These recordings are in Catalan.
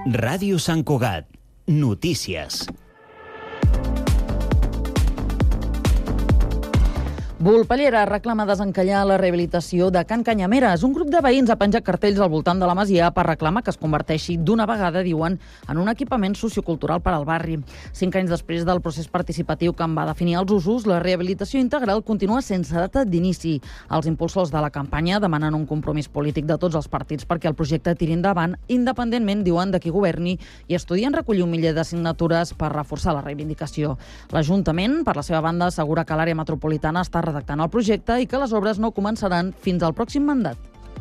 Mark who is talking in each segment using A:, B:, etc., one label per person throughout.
A: Ràdio Sant Cugat. Notícies.
B: Volpellera reclama desencallar la rehabilitació de Can Canyameres. Un grup de veïns ha penjat cartells al voltant de la masia per reclamar que es converteixi d'una vegada, diuen, en un equipament sociocultural per al barri. 5 anys després del procés participatiu que en va definir els usos, la rehabilitació integral continua sense data d'inici. Els impulsors de la campanya demanen un compromís polític de tots els partits perquè el projecte tiri endavant, independentment, diuen, de qui governi, i estudien recollir 1 miler de signatures per reforçar la reivindicació. L'Ajuntament, per la seva banda, assegura que l'àrea metropolitana està redactant el projecte i que les obres no començaran fins al pròxim mandat.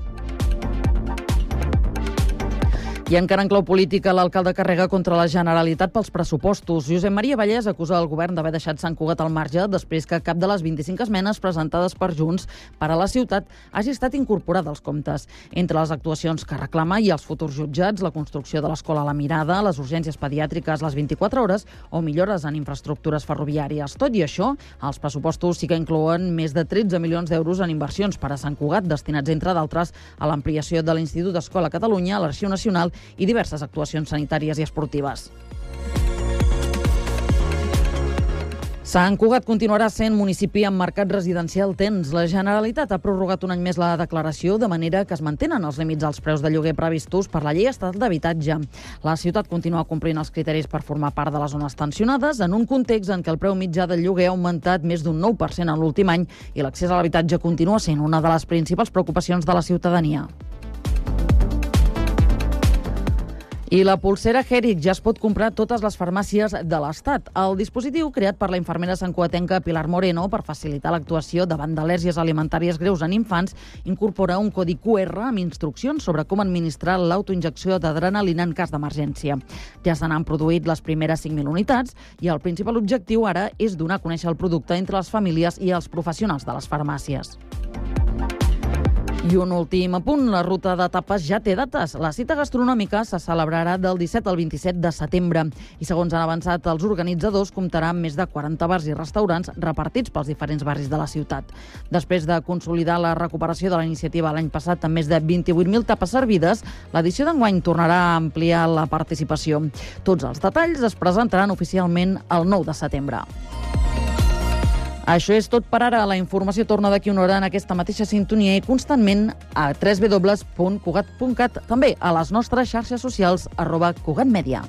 B: I encara en clau política, l'alcalde carrega contra la Generalitat pels pressupostos. Josep Maria Vallès acusa el govern d'haver deixat Sant Cugat al marge després que cap de les 25 esmenes presentades per Junts per a la ciutat hagi estat incorporada als comptes. Entre les actuacions que reclama hi ha els futurs jutjats, la construcció de l'escola La Mirada, les urgències pediàtriques, les 24 hores o millores en infraestructures ferroviàries. Tot i això, els pressupostos sí que inclouen més de 13 milions d'euros en inversions per a Sant Cugat, destinats, entre d'altres, a l'ampliació de l'Institut Escola Catalunya, a l'Arxiu Nacional i diverses actuacions sanitàries i esportives. Sant Cugat continuarà sent municipi amb mercat residencial tens. La Generalitat ha prorrogat un any més la declaració, de manera que es mantenen els límits als preus de lloguer previstos per la Llei Estatal d'Habitatge. La ciutat continua complint els criteris per formar part de les zones tensionades en un context en què el preu mitjà del lloguer ha augmentat més d'un 9% en l'últim any i l'accés a l'habitatge continua sent una de les principals preocupacions de la ciutadania. I la polsera Heric ja es pot comprar a totes les farmàcies de l'Estat. El dispositiu, creat per la infermera santcugatenca Pilar Moreno per facilitar l'actuació davant d'al·lèrgies alimentàries greus en infants, incorpora un codi QR amb instruccions sobre com administrar l'autoinjecció d'adrenalina en cas d'emergència. Ja se n'han produït les primeres 5.000 unitats i el principal objectiu ara és donar a conèixer el producte entre les famílies i els professionals de les farmàcies. I un últim apunt, la ruta de tapes ja té dates. La cita gastronòmica se celebrarà del 17 al 27 de setembre i, segons han avançat els organitzadors, comptarà amb més de 40 bars i restaurants repartits pels diferents barris de la ciutat. Després de consolidar la recuperació de la iniciativa l'any passat amb més de 28.000 tapes servides, l'edició d'enguany tornarà a ampliar la participació. Tots els detalls es presentaran oficialment el 9 de setembre. Això és tot per ara. La informació torna d'aquí una hora en aquesta mateixa sintonia i constantment a www.cugat.cat, també a les nostres xarxes socials @cugatmedia.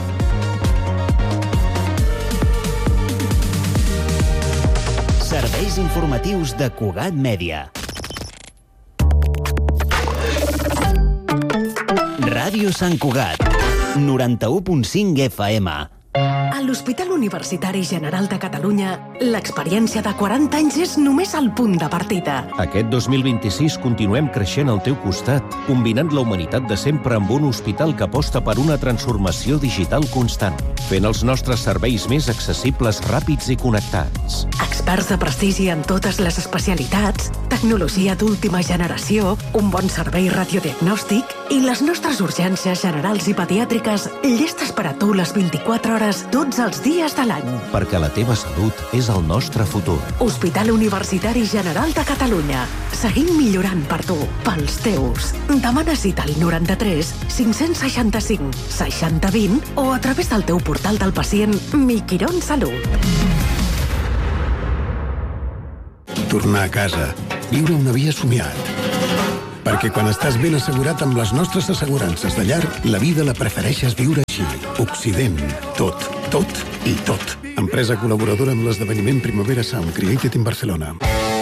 A: Serveis informatius de Cugat Mèdia. Ràdio Sant Cugat, 91.5 FM.
C: A l'Hospital Universitari General de Catalunya, l'experiència de 40 anys és només el punt de partida.
D: Aquest 2026 continuem creixent al teu costat, combinant la humanitat de sempre amb un hospital que aposta per una transformació digital constant, fent els nostres serveis més accessibles, ràpids i connectats.
C: Experts de prestigi en totes les especialitats, tecnologia d'última generació, un bon servei radiodiagnòstic i les nostres urgències generals i pediàtriques llestes per a tu les 24 hores tots els dies de l'any.
D: Perquè la teva salut és el nostre futur.
C: Hospital Universitari General de Catalunya. Seguim millorant per tu, pels teus. Demana cita al 93 565 6020 o a través del teu portal del pacient Mi Quirón Salut.
E: Tornar a casa, viure una vida somiat. Perquè quan estàs ben assegurat amb les nostres assegurances de llar, la vida la prefereixes viure així. Occident. Tot, tot i tot. Empresa col·laboradora amb l'esdeveniment Primavera Sound Created in Barcelona.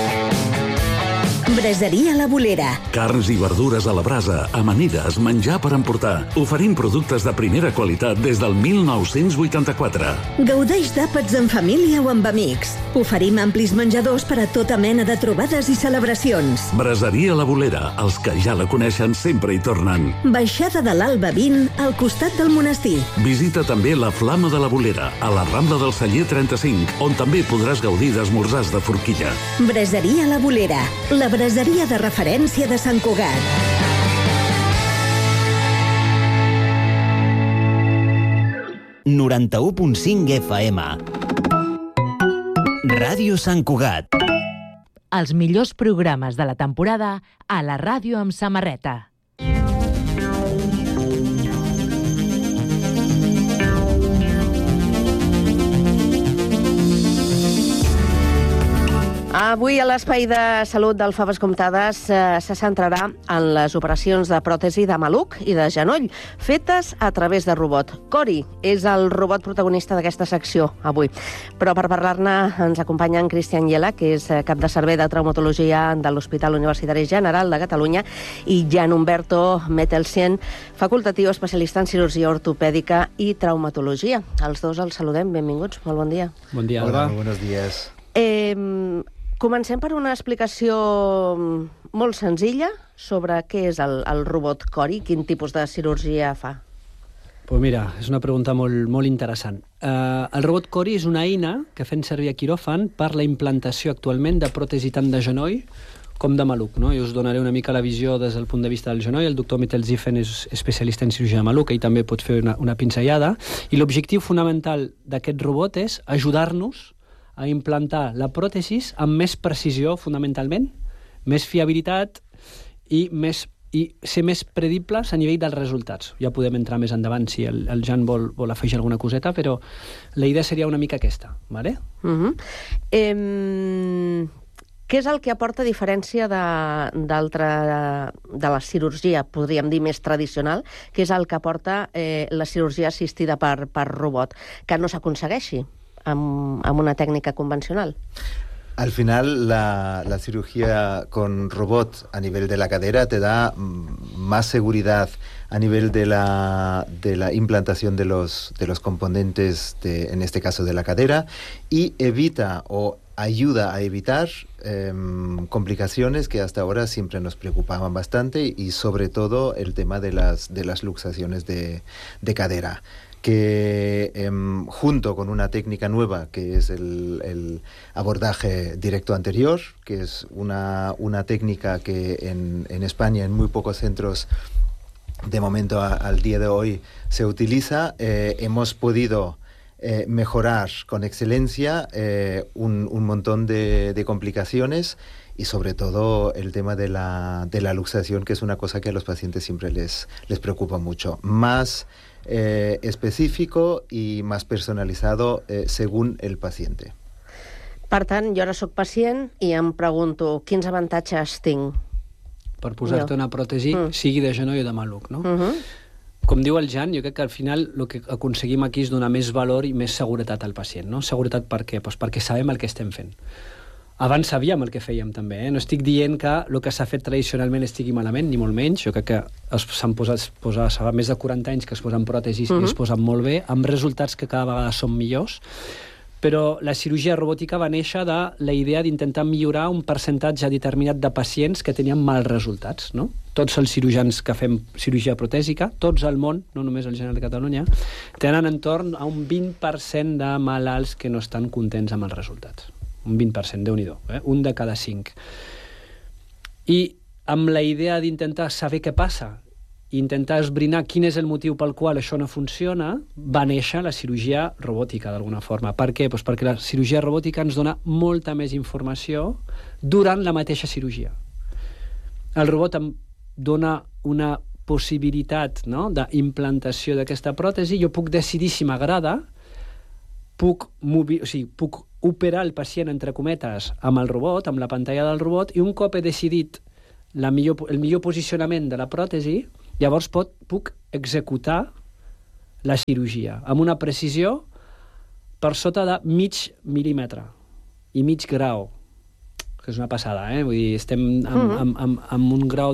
F: Braseria La Bolera.
G: Carns i verdures a la brasa, amanides, menjar per emportar. Oferim productes de primera qualitat des del 1984.
F: Gaudeix d'àpats en família o amb amics. Oferim amplis menjadors per a tota mena de trobades i celebracions.
G: Braseria La Bolera. Els que ja la coneixen sempre hi tornen.
F: Baixada de l'Alba 20, al costat del monestir.
G: Visita també la Flama de la Bolera, a la Rambla del Celler 35, on també podràs gaudir d'esmorzars de forquilla.
F: Braseria La Bolera. La braseria de referència de Sant Cugat.
A: ...91.5 FM. Ràdio Sant Cugat.
H: Els millors programes de la temporada a la ràdio amb samarreta.
I: Avui a l'Espai de Salut del Faves Comptades se centrarà en les operacions de pròtesi de maluc i de genoll fetes a través de robot. Cori és el robot protagonista d'aquesta secció avui. Però per parlar-ne ens acompanya en Cristian Yela, que és cap de servei de traumatologia de l'Hospital Universitari General de Catalunya, i Jan Humberto Metelsien, facultatiu especialista en cirurgia ortopèdica i traumatologia. Els dos els saludem. Benvinguts. Molt bon dia.
J: Bon dia, Alba.
K: Hola, buenos días.
I: Comencem per una explicació molt senzilla sobre què és el robot Cori, quin tipus de cirurgia fa.
J: Pues mira, és una pregunta molt interessant. El robot Cori és una eina que fem servir a quiròfan per la implantació actualment de pròtesi tant de genoll com de maluc. No? Jo us donaré una mica la visió des del punt de vista del genoll. El doctor Metelsien és especialista en cirurgia de maluc, ell també pot fer una pinzellada. I l'objectiu fonamental d'aquest robot és ajudar-nos a implantar la pròtesi amb més precisió, fonamentalment, més fiabilitat i ser més predibles a nivell dels resultats. Ja podem entrar més endavant si el Jan vol afegir alguna coseta, però la idea seria una mica aquesta, ¿vale?
I: Què és el que aporta diferència de la cirurgia, podríem dir, més tradicional, que és el que aporta la cirurgia assistida per robot, que no s'aconsegueixi amb una técnica convencional?
K: Al final, la cirugía con robot a nivel de la cadera te da más seguridad a nivel de la implantación de los componentes, en este caso de la cadera, y evita o ayuda a evitar complicaciones que hasta ahora siempre nos preocupaban bastante, y sobre todo el tema de las luxaciones de cadera, que junto con una técnica nueva que es el abordaje directo anterior, que es una técnica que en España en muy pocos centros de momento al día de hoy se utiliza, hemos podido mejorar con excelencia un montón de complicaciones, y sobre todo el tema de la luxación, que es una cosa que a los pacientes siempre les preocupa mucho. Más específico i més personalitzado según el paciente.
I: Per tant, jo ara soc pacient i em pregunto quins avantatges tinc
J: per posar-te una pròtesi, sigui de genoll o de maluc, no? Com diu el Jan, jo crec que al final el que aconseguim aquí és donar més valor i més seguretat al pacient, no? Seguretat per què? Pues perquè sabem el que estem fent. Abans sabíem el que fèiem, també. No estic dient que el que s'ha fet tradicionalment estigui malament, ni molt menys. Jo crec que s'han posat fa més de 40 anys que es posen pròtesis i es posen molt bé, amb resultats que cada vegada són millors. Però la cirurgia robòtica va néixer de la idea d'intentar millorar un percentatge determinat de pacients que tenien mals resultats, no? Tots els cirurgians que fem cirurgia protèsica, tots al món, no només el General de Catalunya, tenen entorn a un 20% de malalts que no estan contents amb els resultats. Un 20%, Déu-n'hi-do, un de cada 5. I amb la idea d'intentar saber què passa, intentar esbrinar quin és el motiu pel qual això no funciona, va néixer la cirurgia robòtica, d'alguna forma. Per què? Pues perquè la cirurgia robòtica ens dona molta més informació durant la mateixa cirurgia. El robot em dona una possibilitat, no?, d'implantació d'aquesta pròtesi. Jo puc decidir si m'agrada, puc operar el pacient, entre cometes, amb el robot, amb la pantalla del robot, i un cop he decidit el millor posicionament de la pròtesi, llavors puc executar la cirurgia amb una precisió per sota de mig mil·límetre i mig grau, que és una passada, Vull dir, estem amb un grau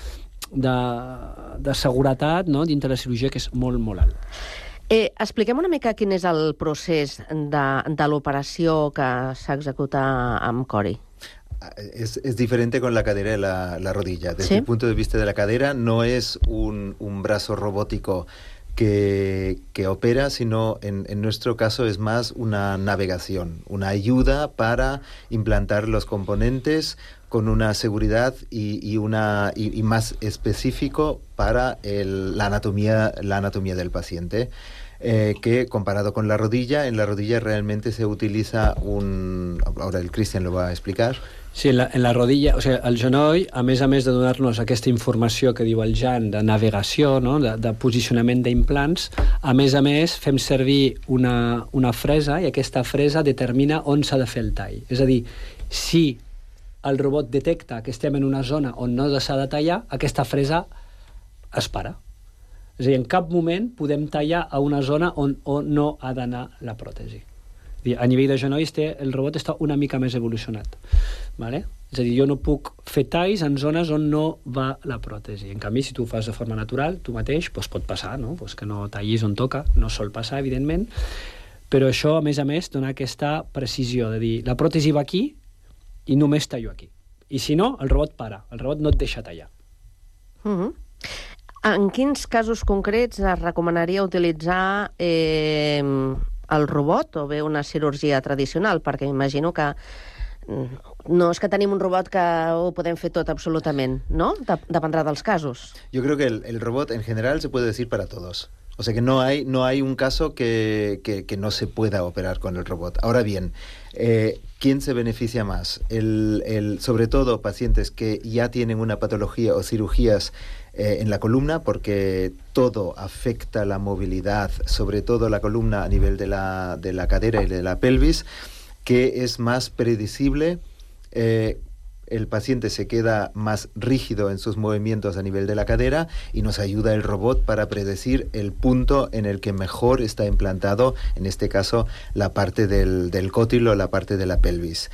J: de seguretat, no?, dintre la cirurgia que és molt, molt alt.
I: Expliquem una mica quin és el procés de l'operació que s'executa amb Cori.
K: Es diferente con la cadera y la rodilla. Desde el punto de vista de la cadera, no es un brazo robótico que opera, sino en nuestro caso es más una navegación, una ayuda para implantar los componentes con una seguridad y más específico para la anatomía del paciente. Que comparado con la rodilla, en la rodilla realmente se utiliza ahora el Cristian lo va a explicar.
J: Sí, en la rodilla, o sigui, el genoll, a més de donar-nos aquesta informació que diu el Jan de navegació, no?, de posicionament d'implants, a més fem servir una fresa, i aquesta fresa determina on s'ha de fer el tall. És a dir, Si el robot detecta que estem en una zona on no s'ha de tallar, aquesta fresa es para. És a dir, en cap moment podem tallar a una zona on no ha d'anar la pròtesi. A nivell de genolls el robot està una mica més evolucionat. Vale? És a dir, jo no puc fer talls en zones on no va la pròtesi. En canvi, si tu ho fas de forma natural, tu mateix, doncs pot passar, no? Pues que no tallis on toca, no sol passar, evidentment, però això, a més, dona aquesta precisió de dir, la pròtesi va aquí i només tallo aquí. I si no, el robot para, el robot no et deixa tallar.
I: En quins casos concrets es recomanaria utilitzar el robot o bé una cirurgia tradicional? Perquè imagino que no és que tenim un robot que ho podem fer tot absolutament, ¿no? Dependrá dels casos.
K: Yo creo que el robot en general se puede decir para todos. O sea que no hay un caso que no se pueda operar con el robot. Ahora bien, ¿quién se beneficia más? Sobre todo pacientes que ya tienen una patología o cirugías en la columna, porque todo afecta la movilidad, sobre todo la columna a nivel de la cadera y de la pelvis, que es más predecible. El paciente se queda más rígido en sus movimientos a nivel de la cadera y nos ayuda el robot para predecir el punto en el que mejor está implantado, en este caso, la parte del cótilo, la parte de la pelvis.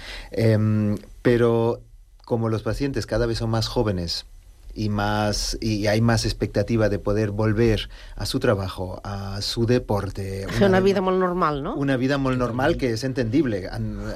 K: Pero como los pacientes cada vez son más jóvenes y hay más expectativa de poder volver a su trabajo, a su deporte.
I: Una vida molt normal, ¿no?
K: Una vida muy normal que es entendible.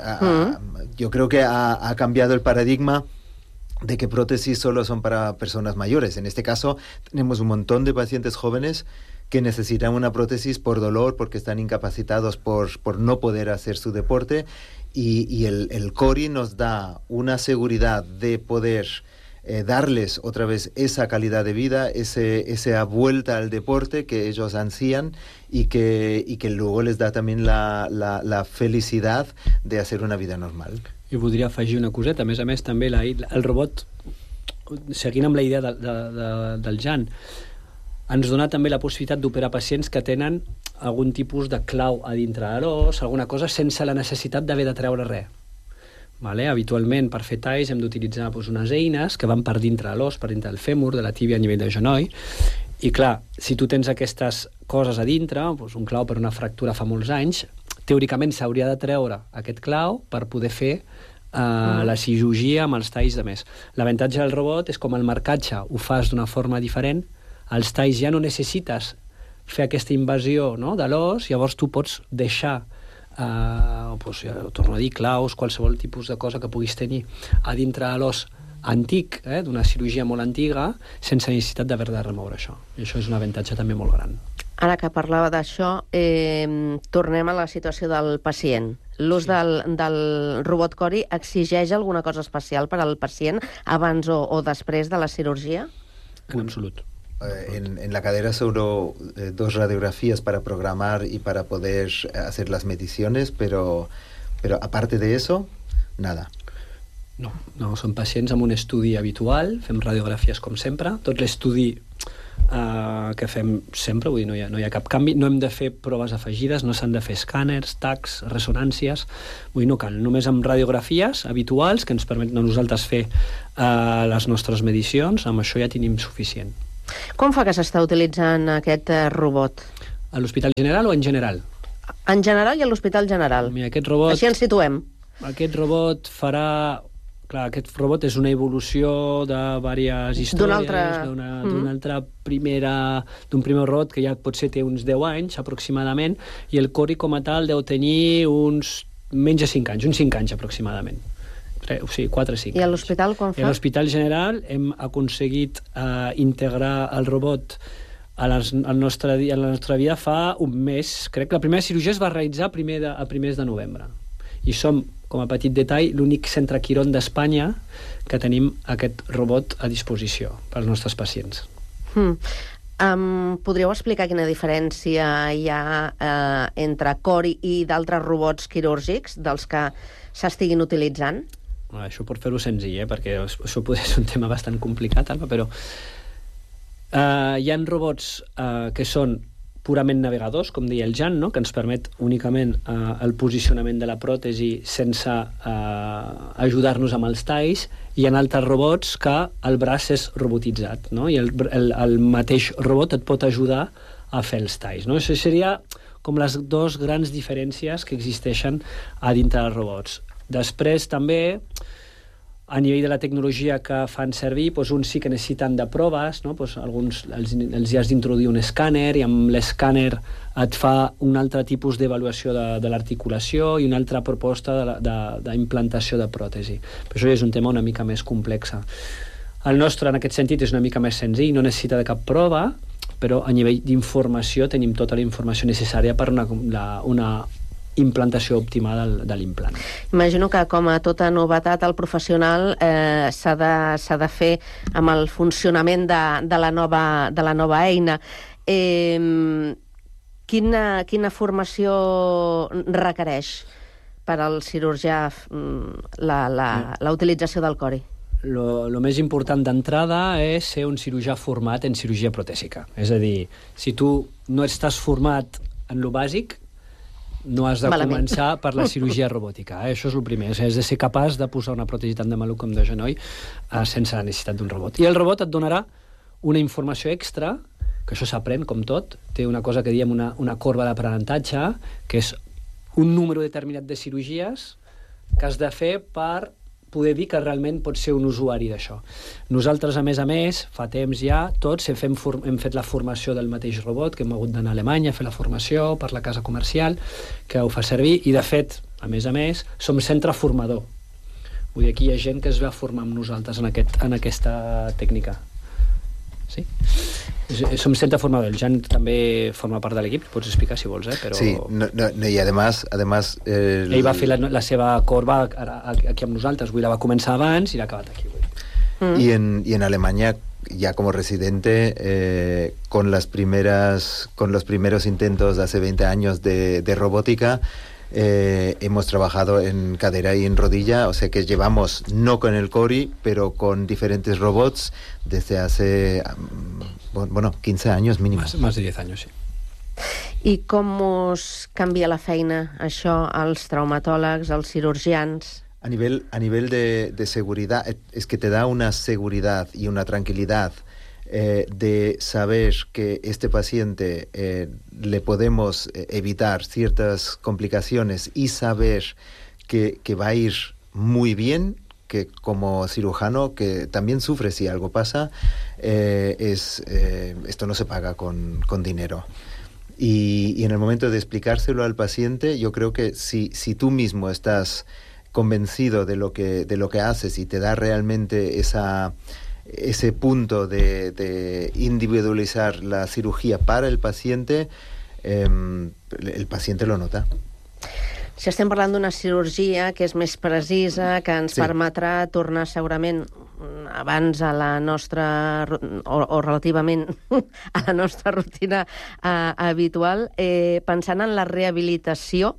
K: Yo creo que ha cambiado el paradigma de que prótesis solo son para personas mayores. En este caso, tenemos un montón de pacientes jóvenes que necesitan una prótesis por dolor, porque están incapacitados por no poder hacer su deporte, y el CORI nos da una seguridad de poder darles otra vez esa calidad de vida, esa vuelta al deporte que ellos ansían y que luego les da también la felicidad de hacer una vida normal.
J: Jo voldria afegir una coseta, a més també el robot, seguint amb la idea del Jan, ens dona també la possibilitat d'operar pacients que tenen algun tipus de clau a dintre de l'os, alguna cosa sense la necessitat d'haver de treure res. Vale? Habitualment, per fer talls hem d'utilitzar unes eines que van per dintre de l'os, per dintre del fèmur, de la tíbia a nivell de genoll, i clar, si tu tens aquestes coses a dintre, un clau per una fractura fa molts anys, teòricament s'hauria de treure aquest clau per poder fer la cirurgia amb els talls de més. L'avantatge del robot és com el marcatge ho fas d'una forma diferent, els talls ja no necessites fer aquesta invasió, no?, de l'os, llavors tu pots deixar torno a dir, claus, qualsevol tipus de cosa que puguis tenir a dintre de l'os antic, d'una cirurgia molt antiga, sense necessitat d'haver de remoure això. I això és un avantatge també molt gran.
I: Ara que parlava d'això, tornem a la situació del pacient. L'ús del robot CORI exigeix alguna cosa especial per al pacient abans o després de la cirurgia?
J: En absolut.
K: En la cadera solo 2 radiografías para programar y para poder hacer las mediciones, pero aparte de eso, nada.
J: No, són pacients amb un estudi habitual, fem radiografies com sempre, tot l'estudi que fem sempre, vull dir, no hi ha cap canvi, no hem de fer proves afegides, no s'han de fer escàners, tacs, ressonàncies, vull dir, no cal, només amb radiografies habituals que ens permeten a nosaltres fer les nostres medicions, amb això ja tenim suficient.
I: Com fa que s'està utilitzant aquest robot?
J: A l'Hospital General o en general?
I: En general i a l'Hospital General.
J: Aquest robot,
I: així ens situem.
J: Aquest robot farà... Clar, aquest robot és una evolució de diverses històries, d'un primer robot que ja potser té uns 10 anys aproximadament, i el CORI com a tal deu tenir uns menys de 5 anys, uns 5 anys aproximadament. O sigui, 4 o 5 anys.
I: I a l'Hospital quan fa?
J: A l'Hospital General hem aconseguit integrar el robot a la nostra vida fa un mes. Crec que la primera cirurgia es va realitzar a primers de novembre. I som, com a petit detall, l'únic centre quirón d'Espanya que tenim aquest robot a disposició pels nostres pacients.
I: Podríeu explicar quina diferència hi ha entre CORI i d'altres robots quirúrgics dels que s'estiguin utilitzant?
J: Això per fer-ho senzill, perquè això podria ser un tema bastant complicat, Alba, però hi ha robots que són purament navegadors, com deia el Jan, no? Que ens permet únicament el posicionament de la pròtesi sense ajudar-nos amb els talls, i hi ha altres robots que el braç és robotitzat, no? I el mateix robot et pot ajudar a fer els talls, no? Això seria com les dues grans diferències que existeixen a dintre dels robots. Després també, a nivell de la tecnologia que fan servir, doncs uns sí que necessiten de proves, no? Doncs alguns els has d'introduir un escàner, i amb l'escàner et fa un altre tipus d'avaluació de l'articulació i una altra proposta d'implantació de pròtesi. Però això és un tema una mica més complex. El nostre, en aquest sentit, és una mica més senzill, no necessita de cap prova, però a nivell d'informació tenim tota la informació necessària per una implantació òptima de l'implant.
I: Imagino que, com a tota novetat, el professional s'ha de fer amb el funcionament de la nova eina. Quina formació requereix per al cirurgià la utilització del cori?
J: Lo més important d'entrada és ser un cirurgià format en cirurgia protèsica. És a dir, si tu no estàs format en lo bàsic, no has de començar per la cirurgia robòtica. Això és el primer. Has de ser capaç de posar una pròtesi tant de maluc com de genoll sense la necessitat d'un robot. I el robot et donarà una informació extra, que això s'aprèn com tot. Té una cosa que diem una corba d'aprenentatge, que és un número determinat de cirurgies que has de fer per poder dir que realment pots ser un usuari d'això. Nosaltres, a més, fa temps ja, tots hem fet la formació del mateix robot, que hem hagut d'anar a Alemanya a fer la formació per la casa comercial, que ho fa servir, i de fet, a més, som centre formador. Vull dir, aquí hi ha gent que es va formar amb nosaltres en aquesta tècnica. Sí? Som centre formador. El Jan també forma part de l'equip, pots explicar si vols, però...
K: Sí, y además
J: ell va fer la seva corba aquí amb nosaltres, la va començar abans i l'ha acabat aquí.
K: Y en Alemania, ya como residente, con los primeros intentos de hace 20 años de robótica, hemos trabajado en cadera y en rodilla, o sea que llevamos, no con el Cori, pero con diferentes robots desde hace 15 años mínimo.
J: Más de 10 años, sí.
I: I com us canvia la feina, això, als traumatòlegs, als cirurgians?
K: A nivel de seguridad, es que te da una seguridad y una tranquilidad de saber que este paciente le podemos evitar ciertas complicaciones y saber que va a ir muy bien, que como cirujano, que también sufre si algo pasa, esto no se paga con dinero. Y en el momento de explicárselo al paciente, yo creo que si tú mismo estás convencido de lo que haces y te da realmente ese punto de individualizar la cirugía para el paciente lo nota.
I: Si estem parlant d'una cirurgia que és més precisa, que ens permetrà tornar segurament abans a la nostra, o relativament a la nostra rutina habitual, pensant en la rehabilitació,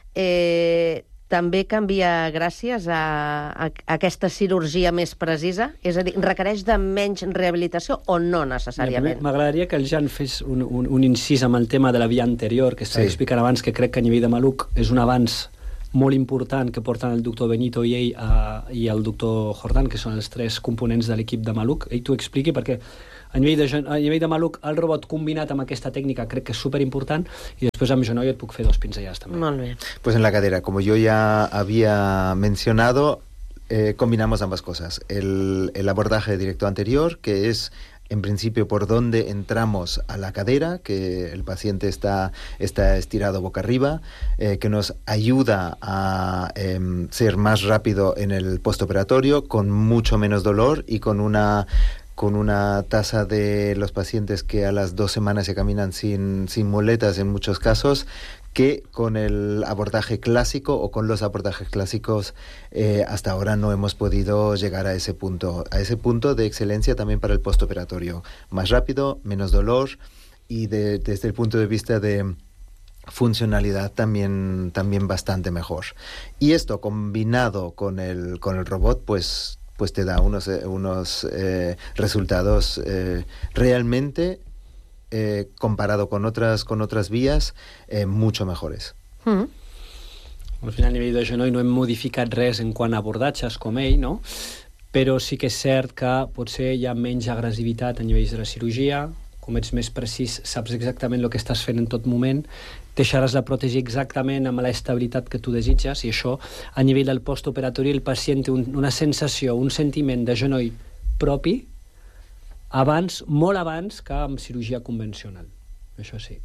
I: també canvia gràcies a aquesta cirurgia més precisa? És a dir, requereix de menys rehabilitació o no necessàriament?
J: M'agradaria que el Jan fes un incís amb el tema de la via anterior, que estava explicant abans, que crec que a nivell de maluc és un avanç molt important que porten el doctor Benito i ell i el doctor Jordan, que són els tres components de l'equip de maluc. Ell t'ho expliqui, perquè a nivell de maluc el robot combinat amb aquesta tècnica crec que és superimportant, i després amb genoll et puc fer 2 pinzellades també.
I: Molt bé.
K: Pues en la cadera, como yo ya había mencionado, combinamos ambas cosas. El abordaje directo anterior, que es en principio por donde entramos a la cadera, que el paciente está estirado boca arriba, que nos ayuda a ser más rápido en el postoperatorio, con mucho menos dolor y con una tasa de los pacientes que a las 2 semanas se caminan sin muletas en muchos casos, que con el abordaje clásico o con los abordajes clásicos hasta ahora no hemos podido llegar a ese punto de excelencia también para el postoperatorio. Más rápido, menos dolor y desde el punto de vista de funcionalidad también bastante mejor. Y esto combinado con el robot, pues te da unos resultados realmente comparado con otras vías, mucho mejores.
J: Al final, a nivell de genoll no hem modificat res en quant a abordatges com ell, no? Però sí que és cert que potser hi ha menys agressivitat a nivells de la cirurgia, com ets més precís, saps exactament el que estàs fent en tot moment, deixaràs la pròtesi exactament amb l'estabilitat que tu desitges, i això, a nivell del postoperatori, el pacient té una sensació, un sentiment de genoll propi, molt abans que amb cirurgia convencional. Això sí.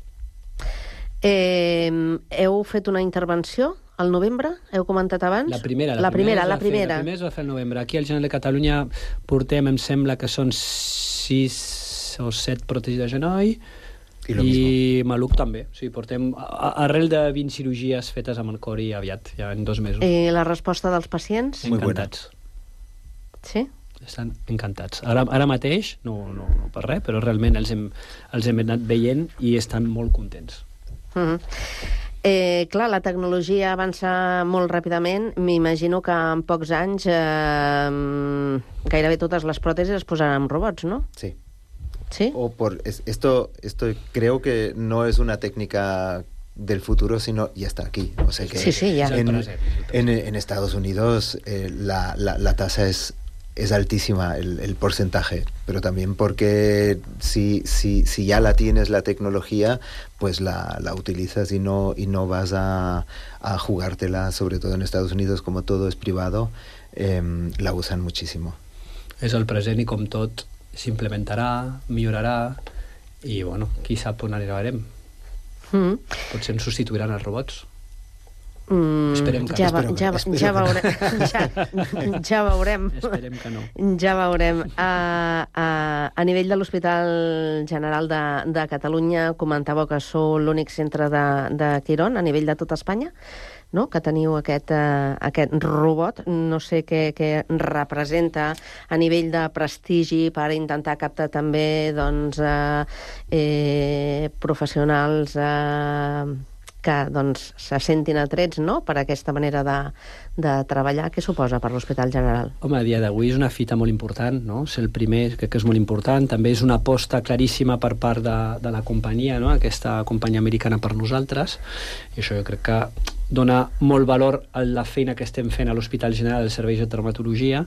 I: Heu fet una intervenció al novembre? Heu comentat abans?
J: La primera es va fer al novembre. Aquí al General de Catalunya portem, em sembla que són 6 o 7 pròtesis de genoll, i maluc també. O sigui, portem arrel de 20 cirurgies fetes amb el Cori aviat, ja en 2 mesos.
I: I la resposta dels pacients?
J: Encantats.
I: Sí?
J: Estan encantats. Ara mateix, no per res, però realment els hem anat veient i estan molt contents.
I: Clar, la tecnologia avança molt ràpidament. M'imagino que en pocs anys gairebé totes les pròtesis es posaran amb robots, ¿no?
K: Sí.
I: ¿Sí?
K: Esto creo que no es una técnica del futuro, sino ya está aquí. O sea que
I: sí, ya.
K: En Estados Unidos la tasa es altísima, el porcentaje, pero también porque si ya la tienes la tecnología, pues la utilizas y no vas a jugártela, sobre todo en Estados Unidos, como todo es privado, la usan muchísimo.
J: És el present i com tot s'implementarà, millorarà i, bueno, qui sap on arribarem. Potser ens substituiran els robots. Esperem que no.
I: Ja veurem.
J: Esperem que no.
I: Ja veurem. A nivell de l'Hospital General de Catalunya, comentàveu que sou l'únic centre de Quirón a nivell de tot Espanya, no? Que teniu aquest robot. No sé què representa a nivell de prestigi per intentar captar també professionals que se sentin atrets, no?, per aquesta manera de treballar. Què suposa per l'Hospital General?
J: Home, a dia d'avui és una fita molt important, no? Ser el primer, crec que és molt important. També és una aposta claríssima per part de la companyia, no?, aquesta companyia americana per nosaltres, i això jo crec que dona molt valor a la feina que estem fent a l'Hospital General dels Serveis de Traumatologia,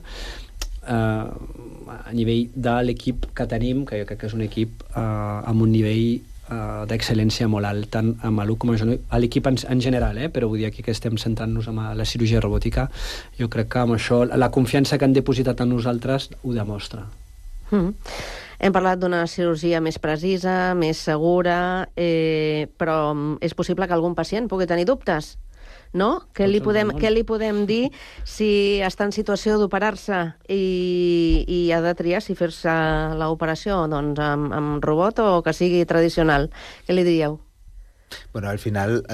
J: a nivell de l'equip que tenim, que jo crec que és un equip amb un nivell d'excel·lència molt alt, tant a maluc com a genoll, a l'equip en general, però vull dir aquí que estem centrant-nos en la cirurgia robòtica. Jo crec que amb això la confiança que han depositat en nosaltres ho demostra.
I: Hem parlat d'una cirurgia més precisa, més segura, però és possible que algun pacient pugui tenir dubtes, no? Què li podem dir si està en situació d'operar-se i ha de triar si fer-se l'operació amb robot o que sigui tradicional? Què li diríeu?
K: Bueno, al final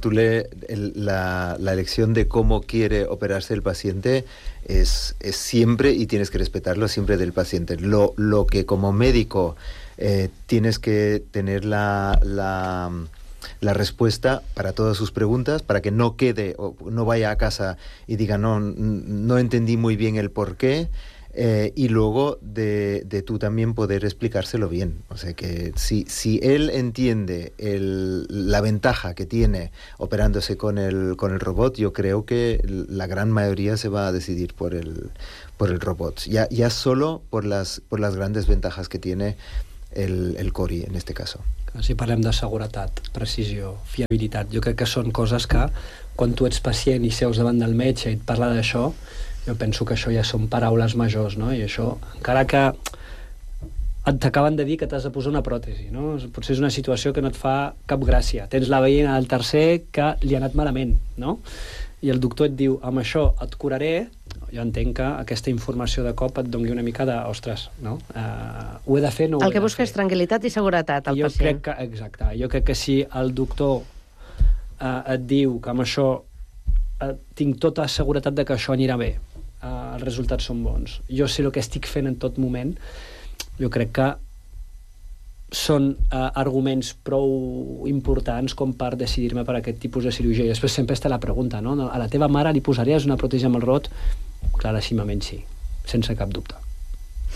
K: la elección de cómo quiere operarse el paciente es siempre, y tienes que respetarlo siempre, del paciente. Lo que como médico tienes que tener la respuesta para todas sus preguntas, para que no quede o no vaya a casa y diga no entendí muy bien el porqué, y luego de tú también poder explicárselo bien. O sea que si él entiende la ventaja que tiene operándose con el robot, yo creo que la gran mayoría se va a decidir por el robot, ya solo por las grandes ventajas que tiene el Cori en este caso.
J: Si parlem de seguretat, precisió, fiabilitat, jo crec que són coses que quan tu ets pacient i seus davant del metge i et parla d'això, jo penso que això ja són paraules majors, no? I això, encara que t'acaben de dir que t'has de posar una pròtesi, no? Potser és una situació que no et fa cap gràcia. Tens la veïna del tercer que li ha anat malament, no? I el doctor et diu, amb això et curaré. Jo entenc que aquesta informació de cop et doni una mica de, ostres, no? Ho he de fer, no ho he de fer.
I: El que busca és tranquil·litat i seguretat al pacient.
J: Exacte. Jo crec que si el doctor et diu que amb això tinc tota seguretat de que això anirà bé, els resultats són bons, jo sé el que estic fent en tot moment, jo crec que són arguments prou importants com per decidir-me per aquest tipus de cirurgia. I després sempre està la pregunta, no? A la teva mare li posaries una pròtesi amb el robot? Claríssimament sí, sense cap dubte.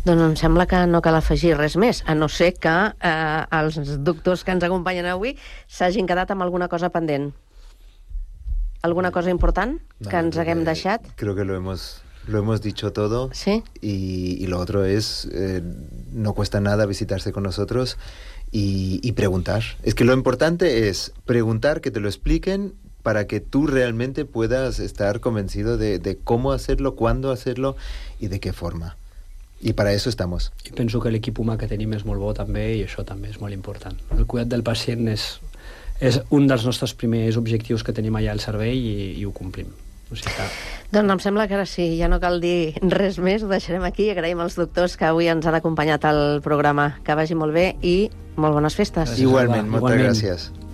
I: Doncs em sembla que no cal afegir res més, a no ser que els doctors que ens acompanyen avui s'hagin quedat amb alguna cosa pendent. ¿Alguna cosa important que ens haguem deixat?
K: Creo que lo hemos dicho todo.
I: ¿Sí?
K: Y lo otro es, no cuesta nada visitarse con nosotros y preguntar. Es que lo importante es preguntar, que te lo expliquen, para que tú realmente puedas estar convencido de cómo hacerlo, cuándo hacerlo y de qué forma. I per a això estamos.
J: I penso que l'equip humà que tenim és molt bo també, i això també és molt important. El cuidat del pacient és un dels nostres primers objectius que tenim allà al servei i ho complim. O sigui que...
I: Doncs em sembla que ara sí, ja no cal dir res més, ho deixarem aquí. Agraïm als doctors que avui ens han acompanyat al programa. Que vagi molt bé i molt bones festes.
K: Igualment, moltes gràcies.